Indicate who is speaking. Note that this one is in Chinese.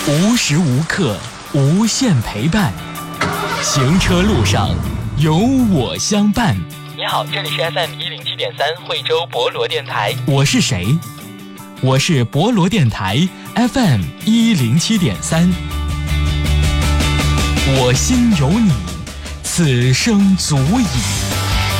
Speaker 1: 无时无刻无限陪伴，行车路上有我相伴。
Speaker 2: 你好，这里是 FM107.3惠州博罗电台。
Speaker 1: 我是谁？我是博罗电台 FM107.3。我心有你，此生足矣。